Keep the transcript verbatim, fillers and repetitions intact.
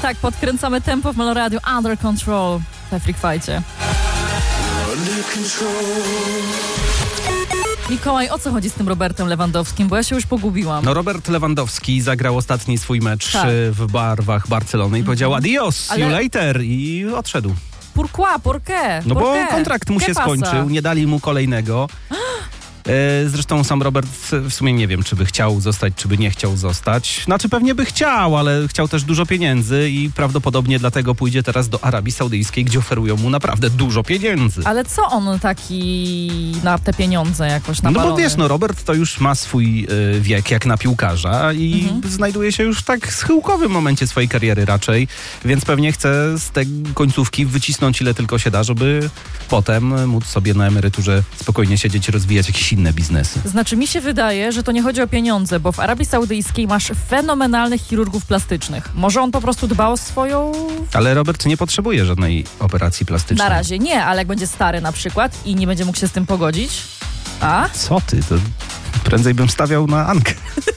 Tak, podkręcamy tempo w Meloradiu. Under Control we Freak Fight'cie. Mikołaj, o co chodzi z tym Robertem Lewandowskim? Bo ja się już pogubiłam. No Robert Lewandowski zagrał ostatni swój mecz tak. w barwach Barcelony i mm-hmm. powiedział adios, Ale... see you later i odszedł. Pourquoi? Pourquoi? No Pourquoi? bo kontrakt mu się pasa? skończył, nie dali mu kolejnego. Zresztą sam Robert w sumie nie wiem, czy by chciał zostać, czy by nie chciał zostać. Znaczy pewnie by chciał, ale chciał też dużo pieniędzy i prawdopodobnie dlatego pójdzie teraz do Arabii Saudyjskiej, gdzie oferują mu naprawdę dużo pieniędzy. Ale co on taki na te pieniądze jakoś na No balony? bo wiesz, no Robert to już ma swój y, wiek jak na piłkarza i mhm. znajduje się już w tak schyłkowym momencie swojej kariery raczej, więc pewnie chce z tej końcówki wycisnąć ile tylko się da, żeby potem móc sobie na emeryturze spokojnie siedzieć i rozwijać jakieś inne biznesy. Znaczy mi się wydaje, że to nie chodzi o pieniądze, bo w Arabii Saudyjskiej masz fenomenalnych chirurgów plastycznych. Może on po prostu dba o swoją... Ale Robert nie potrzebuje żadnej operacji plastycznej. Na razie nie, ale jak będzie stary na przykład i nie będzie mógł się z tym pogodzić... A? Co ty? To prędzej bym stawiał na Ankę.